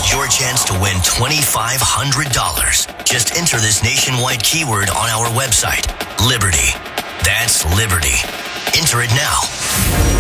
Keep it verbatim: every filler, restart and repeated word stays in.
your chance to win twenty-five hundred dollars. Just enter this nationwide keyword on our website, Liberty. That's Liberty. Enter it now.